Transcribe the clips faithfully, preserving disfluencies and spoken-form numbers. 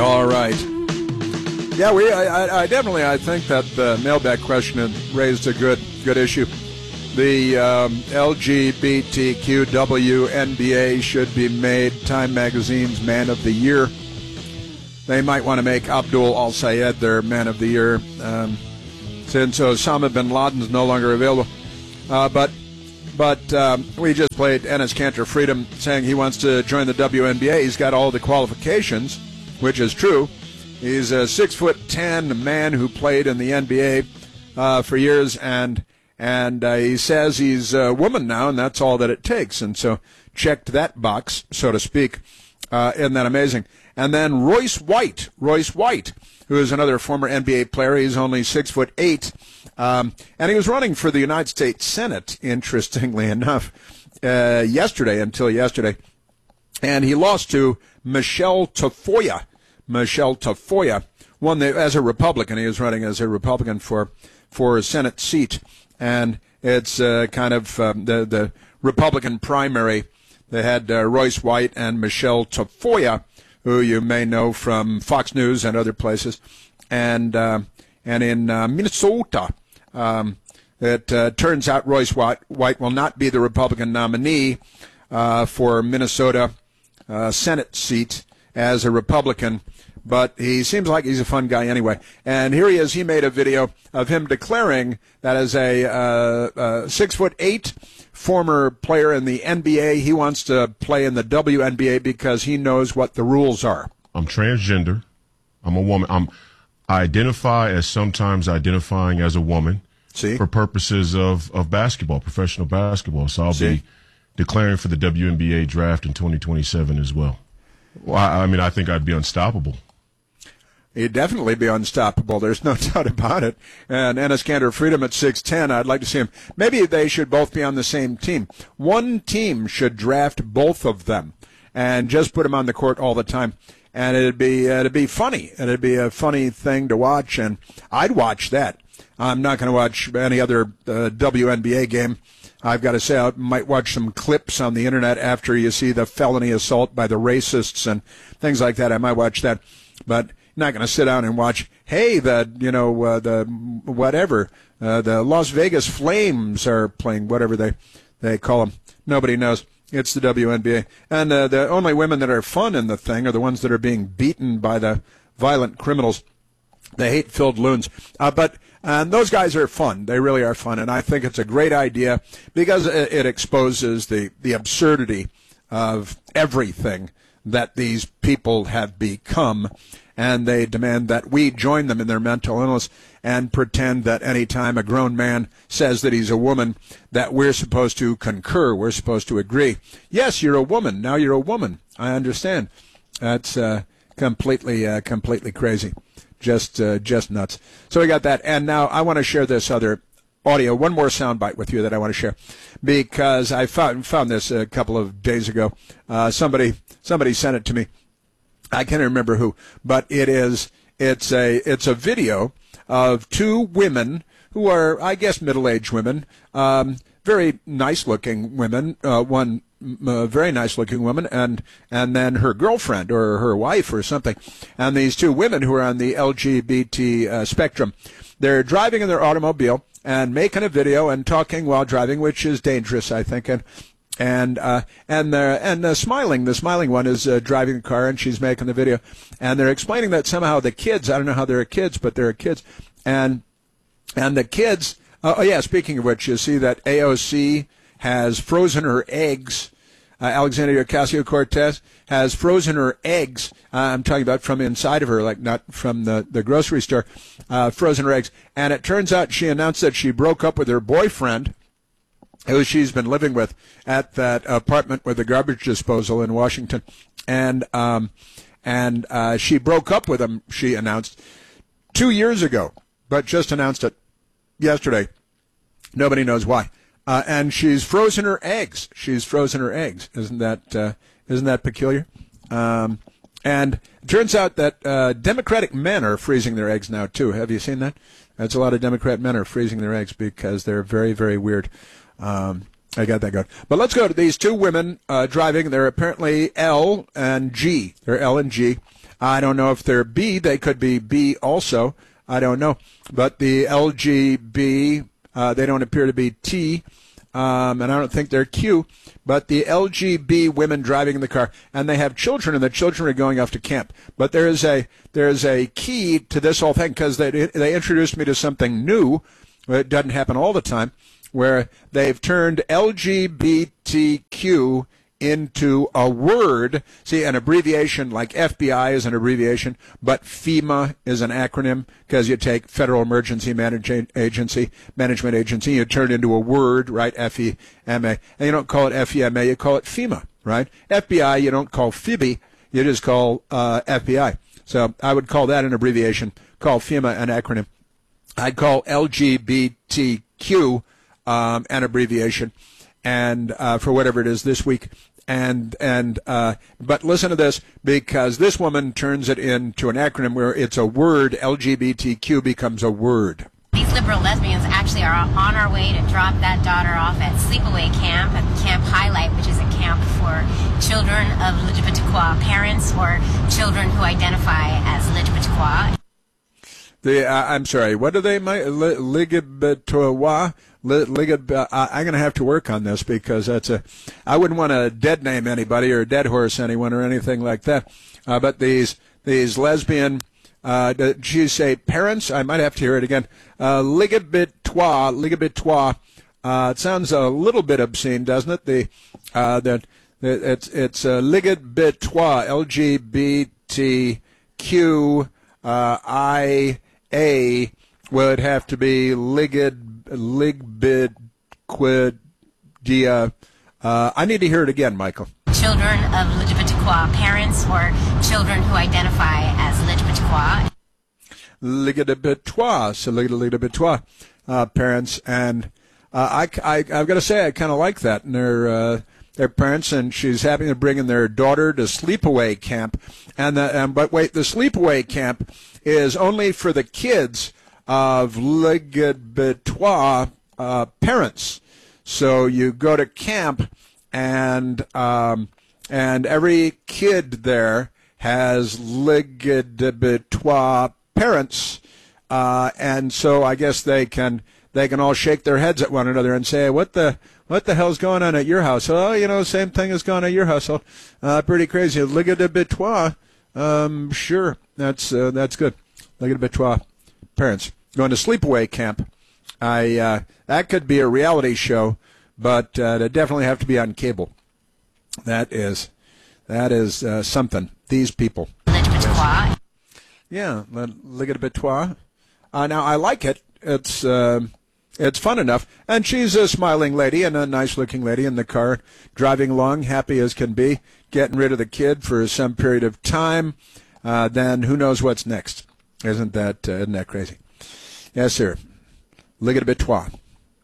All right. Yeah, we. I, I definitely. I think that the mailbag question had raised a good, good issue. The um, L G B T Q W N B A should be made Time Magazine's Man of the Year. They might want to make Abdul Al-Sayed their Man of the Year, um, since Osama bin Laden's no longer available. Uh, but but um, we just played Enes Kanter Freedom saying he wants to join the W N B A. He's got all the qualifications, which is true. He's a six foot ten man who played in the N B A uh, for years, and and uh, he says he's a woman now, and that's all that it takes. And so checked that box, so to speak. Uh, isn't that amazing? And then Royce White, Royce White, who is another former N B A player. He's only six foot eight, um, and he was running for the United States Senate. Interestingly enough, uh, yesterday until yesterday, and he lost to Michelle Tafoya. Michelle Tafoya won the, as a Republican. He was running as a Republican for for a Senate seat, and it's uh, kind of um, the the Republican primary. They had uh, Royce White and Michelle Tafoya, who you may know from Fox News and other places, and uh, and in uh, Minnesota, um, it uh, turns out Royce White, White will not be the Republican nominee uh, for Minnesota uh, Senate seat as a Republican, but he seems like he's a fun guy anyway. And here he is. He made a video of him declaring that as a uh, uh, six foot eight former player in the N B A, he wants to play in the W N B A because he knows what the rules are. I'm transgender. I'm a woman. I'm I identify as sometimes identifying as a woman. See? For purposes of, of basketball, professional basketball. So I'll See? be declaring for the W N B A draft in twenty twenty-seven as well. Well, I, I mean, I think I'd be unstoppable. He'd definitely be unstoppable. There's no doubt about it. And Enes Kanter Freedom at six ten, I'd like to see him. Maybe they should both be on the same team. One team should draft both of them and just put them on the court all the time. And it'd be it'd be funny. It'd be a funny thing to watch, and I'd watch that. I'm not going to watch any other uh, W N B A game. I've got to say, I might watch some clips on the internet after you see the felony assault by the racists and things like that. I might watch that, but not going to sit down and watch, hey, the, you know, uh, the whatever, uh, the Las Vegas Flames are playing, whatever they, they call them. Nobody knows. It's the W N B A. And uh, the only women that are fun in the thing are the ones that are being beaten by the violent criminals, the hate-filled loons. Uh, but and those guys are fun. They really are fun. And I think it's a great idea because it, it exposes the, the absurdity of everything that these people have become, and they demand that we join them in their mental illness and pretend that any time a grown man says that he's a woman, that we're supposed to concur, we're supposed to agree. Yes, you're a woman. Now you're a woman. I understand. That's uh, completely, uh, completely crazy. Just, uh, just nuts. So we got that, and now I want to share this other audio, one more soundbite with you that I want to share, because I found found this a couple of days ago. Uh, somebody somebody sent it to me. I can't remember who, but it is it's a it's a video of two women who are, I guess, middle-aged women, um, very nice-looking women. Uh, one uh, very nice-looking woman, and and then her girlfriend or her wife or something. And these two women who are on the L G B T uh, spectrum, they're driving in their automobile and making a video and talking while driving, which is dangerous, I think. And and uh, and the and uh, smiling. The smiling one is uh, driving the car, and she's making the video. And they're explaining that somehow the kids, I don't know how they're kids, but they're kids, and and the kids. Uh, oh yeah, speaking of which, you see that A O C has frozen her eggs. Uh, Alexandria Ocasio-Cortez has frozen her eggs. Uh, I'm talking about from inside of her, like not from the, the grocery store, uh, frozen her eggs. And it turns out she announced that she broke up with her boyfriend, who she's been living with at that apartment with the garbage disposal in Washington. And um, and uh, she broke up with him, she announced, two years ago, but just announced it yesterday. Nobody knows why. Uh, and she's frozen her eggs. She's frozen her eggs. Isn't that uh, isn't that peculiar? Um, and it turns out that uh, Democratic men are freezing their eggs now too. Have you seen that? That's a lot of Democrat men are freezing their eggs because they're very, very weird. Um, I got that going. But let's go to these two women uh, driving. They're apparently L and G. They're L and G. I don't know if they're B. They could be B also. I don't know. But the L G B, uh, they don't appear to be T, um, and I don't think they're Q. But the L G B women driving in the car, and they have children, and the children are going off to camp. But there is a there is a key to this whole thing, because they they introduced me to something new. It doesn't happen all the time, where they've turned L G B T Q into a word. See, an abbreviation like F B I is an abbreviation, but FEMA is an acronym, because you take Federal Emergency Manage- Agency, Management Agency, you turn it into a word, right, F E M A. And you don't call it F E M A, you call it FEMA, right? F B I, you don't call F I B I, you just call uh, F B I. So I would call that an abbreviation, call FEMA an acronym. I'd call L G B T Q um, an abbreviation, and uh, for whatever it is this week. And and uh, but listen to this, because this woman turns it into an acronym where it's a word. L G B T Q becomes a word. These liberal lesbians actually are on our way to drop that daughter off at Sleepaway Camp, at Camp Highlight, which is a camp for children of L G B T Q parents or children who identify as L G B T Q. The uh, I'm sorry. What do they? Ligabetois. Ligab. Uh, I'm going to have to work on this, because that's a. I wouldn't want to dead name anybody or dead horse anyone or anything like that. Uh, but these these lesbian. Uh, did she say parents? I might have to hear it again. Uh, Ligabetois. Ligabetois. Uh, it sounds a little bit obscene, doesn't it? The uh, that it's it's uh, Ligabetois. L G B T Q uh, I. A would have to be ligid, ligbidia. Uh, I need to hear it again, Michael. Children of L G B T Q parents or children who identify as L G B T Q. Ligidibitois, so ligidibitois, uh, parents, and uh, I, I, I've got to say I kind of like that. And their uh, their parents, and she's having to bring in their daughter to sleepaway camp, and the, and but wait, the sleepaway camp is only for the kids of Ligidibitois uh, parents. So you go to camp, and um, and every kid there has Ligidibitois parents, uh, and so I guess they can they can all shake their heads at one another and say, "What the what the hell's going on at your house?" Oh, you know, same thing is going on at your household. Uh, pretty crazy. Ligidibitois. Um, sure, that's uh, that's good. Ligidibitois parents going to sleepaway camp. I uh, that could be a reality show, but uh, they definitely have to be on cable. That is that is uh, something. These people. Ligidibitois. Yeah, Ligidibitois. Uh, now I like it. It's uh, it's fun enough, and she's a smiling lady and a nice-looking lady in the car, driving along, happy as can be, getting rid of the kid for some period of time. Uh, then who knows what's next? Isn't that uh, isn't that crazy? Yes, sir. Ligidibitois.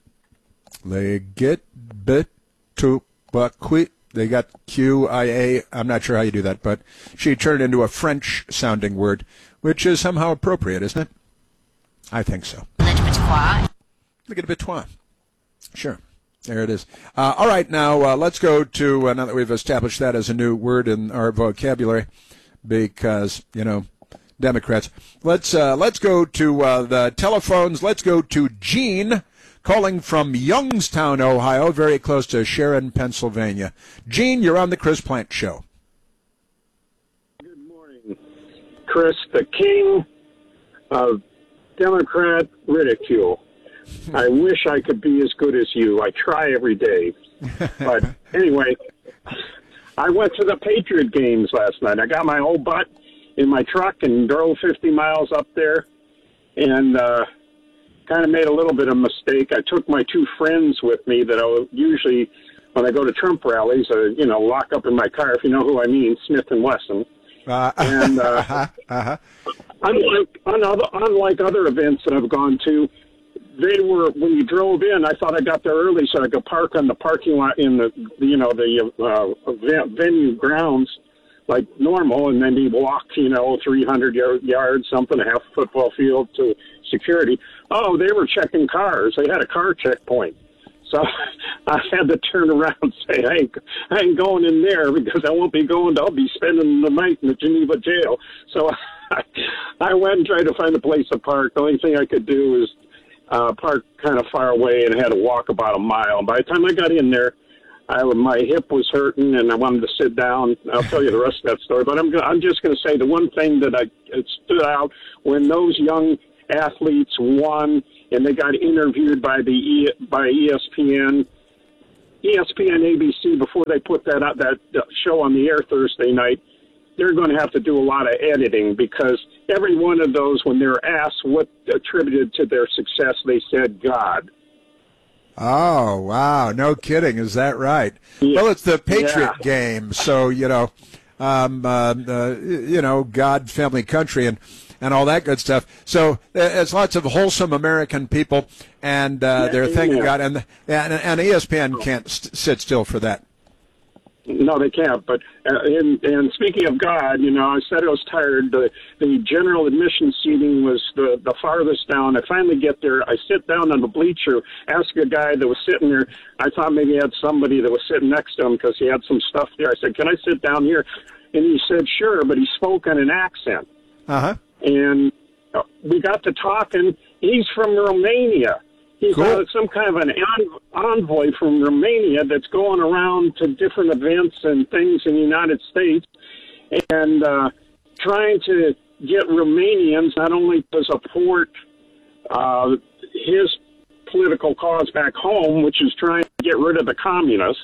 Ligidibitois. They got Q I A. I'm not sure how you do that, but she turned into a French-sounding word, which is somehow appropriate, isn't it? I think so. Ligidibitois. Ligidibitois. Sure. There it is. Uh, all right, now uh, let's go to, uh, now that we've established that as a new word in our vocabulary, because, you know, Democrats. Let's uh, let's go to uh, the telephones. Let's go to Gene, calling from Youngstown, Ohio, very close to Sharon, Pennsylvania. Gene, you're on the Chris Plante Show. Good morning, Chris, the king of Democrat ridicule. I wish I could be as good as you. I try every day. But anyway, I went to the Patriot games last night. I got my old butt in my truck and drove fifty miles up there, and uh, kind of made a little bit of a mistake. I took my two friends with me that I would usually, when I go to Trump rallies, uh, you know, lock up in my car, if you know who I mean, Smith and Wesson. Uh, and uh, uh-huh, uh-huh. Unlike, unlike other events that I've gone to, they were, when you drove in, I thought I got there early so I could park on the parking lot in the, you know, the uh, venue grounds like normal, and then you walk, you know, three hundred yards, something, a half a football field to security. Oh, they were checking cars. They had a car checkpoint. So I had to turn around and say, I ain't, I ain't going in there because I won't be going to, I'll be spending the night in the Geneva jail. So I, I went and tried to find a place to park. The only thing I could do was uh, park kind of far away and had to walk about a mile. And by the time I got in there, I, my hip was hurting and I wanted to sit down. I'll tell you the rest of that story. But I'm, I'm just going to say the one thing that I it stood out when those young athletes won and they got interviewed by the e, by E S P N, E S P N A B C before they put that out, that show on the air Thursday night. They're going to have to do a lot of editing because every one of those, when they're asked what attributed to their success, they said God. Oh, wow. No kidding. Is that right? Yeah. Well, it's the Patriot yeah. game. So, you know, um, uh, uh, you know, God, family, country, and, and all that good stuff. So uh, it's lots of wholesome American people, and uh, yeah, they're thanking yeah. God. And, and and E S P N can't st- sit still for that. No, they can't. But uh, in, and speaking of God, you know, I said I was tired. The, the general admission seating was the, the farthest down. I finally get there. I sit down on the bleacher, ask a guy that was sitting there. I thought maybe he had somebody that was sitting next to him because he had some stuff there. I said, can I sit down here? And he said, sure, but he spoke in an accent. Uh-huh. And we got to talking. He's from Romania. He's cool. uh, some kind of an envoy from Romania that's going around to different events and things in the United States and uh, trying to get Romanians not only to support uh, his political cause back home, which is trying to get rid of the communists,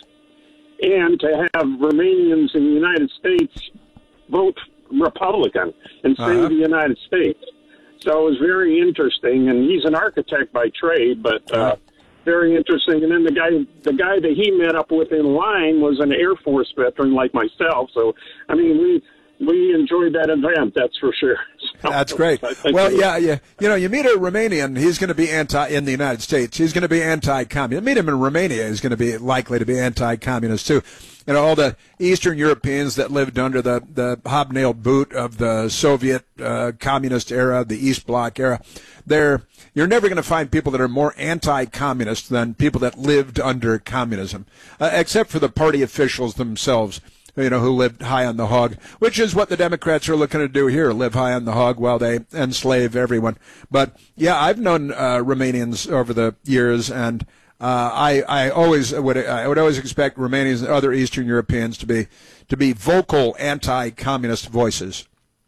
and to have Romanians in the United States vote Republican and save uh-huh. the United States. So it was very interesting, and he's an architect by trade, but uh, very interesting. And then the guy, the guy that he met up with in line was an Air Force veteran like myself. So, I mean, we we enjoyed that event, that's for sure. So, that's great. Well, yeah, yeah. You know, you meet a Romanian, he's going to be anti in the United States. He's going to be anti-communist. Meet him in Romania, he's going to be likely to be anti-communist too. You know, all the Eastern Europeans that lived under the, the hobnailed boot of the Soviet uh, communist era, the East Bloc era, they're, you're never going to find people that are more anti-communist than people that lived under communism, uh, except for the party officials themselves, you know, who lived high on the hog, which is what the Democrats are looking to do here, live high on the hog while they enslave everyone. But, yeah, I've known uh, Romanians over the years, and Uh, I, I always would I would always expect Romanians and other Eastern Europeans to be to be vocal anti-communist voices.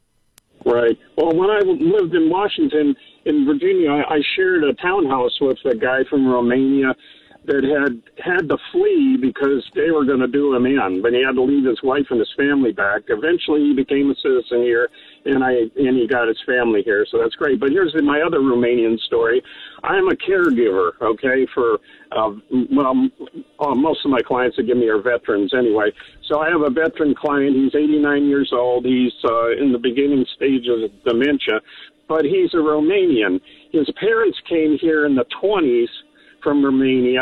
Right. Well, when I lived in Washington, in Virginia, I, I shared a townhouse with a guy from Romania that had had to flee because they were going to do him in, but he had to leave his wife and his family back. Eventually, he became a citizen here, and I and he got his family here, so that's great. But here's my other Romanian story. I'm a caregiver, okay, for, uh, well, uh, most of my clients that give me are veterans anyway. So I have a veteran client. He's eighty-nine years old. He's uh, in the beginning stage of dementia, but he's a Romanian. His parents came here in the twenties from Romania.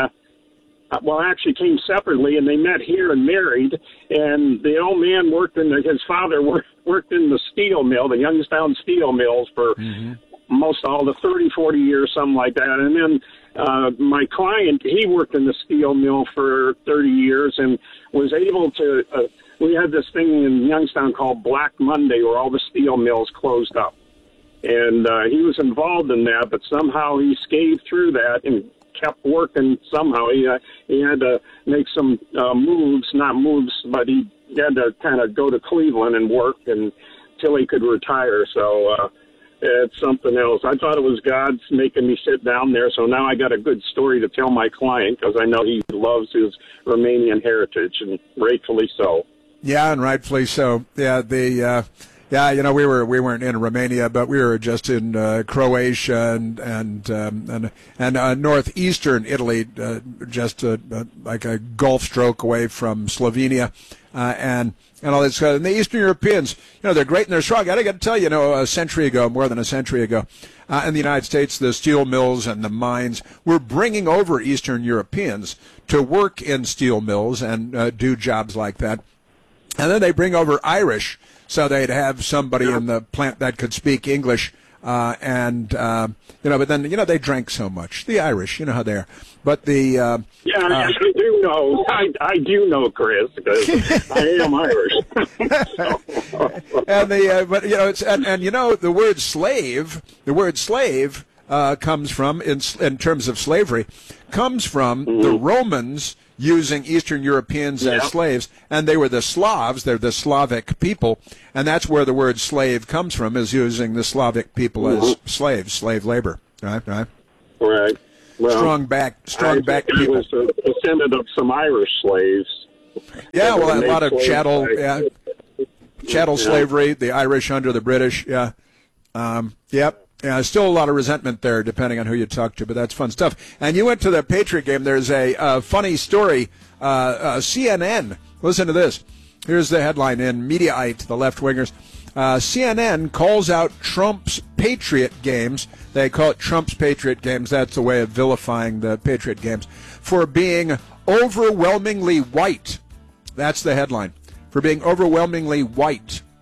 Well, actually came separately, and they met here and married. And the old man worked in the, his father worked, worked in the steel mill, the Youngstown steel mills for mm-hmm. most all the thirty, forty years, something like that. And then uh, my client, he worked in the steel mill for thirty years and was able to, uh, we had this thing in Youngstown called Black Monday where all the steel mills closed up. And uh, he was involved in that, but somehow he scathed through that and kept working somehow. He, uh, he had to make some uh, moves, not moves, but he had to kind of go to Cleveland and work until he could retire. So uh, it's something else. I thought it was God's making me sit down there, so now I got a good story to tell my client because I know he loves his Romanian heritage, and rightfully so. Yeah, and rightfully so. Yeah, the... Uh Yeah, you know, we were we weren't in Romania, but we were just in uh, Croatia and and um, and, and uh, northeastern Italy, uh, just uh, uh, like a Gulf stroke away from Slovenia, uh, and and all this. Uh, and the Eastern Europeans, you know, they're great and they're strong. I got to tell you, you know, a century ago, more than a century ago, uh, in the United States, the steel mills and the mines were bringing over Eastern Europeans to work in steel mills and uh, do jobs like that, and then they bring over Irish. So they'd have somebody in the plant that could speak English Uh, and, uh, you know, but then, you know, they drank so much. The Irish, you know how they are. But the... Uh, yeah, uh, I do know. I, I do know, Chris, because I am Irish. and the, uh, but, you know, it's, and, and, you know, the word slave, the word slave uh, comes from, in, in terms of slavery, comes from mm-hmm. the Romans using Eastern Europeans as yep. slaves, and they were the Slavs, they're the Slavic people, and that's where the word slave comes from, is using the Slavic people mm-hmm. as slaves, slave labor, right? Right. Right. Well, strong back, strong I back think people. I was a descendant of some Irish slaves. Yeah, well, a lot of chattel, like, yeah, chattel yeah. slavery, the Irish under the British, yeah. Um, yep. Yeah, still a lot of resentment there, depending on who you talk to, but that's fun stuff. And you went to the Patriot game. There's a, a funny story. Uh, uh, C N N, listen to this. Here's the headline in Mediaite, the left-wingers. Uh, C N N calls out Trump's Patriot games. They call it Trump's Patriot games. That's a way of vilifying the Patriot games. For being overwhelmingly white. That's the headline. For being overwhelmingly white.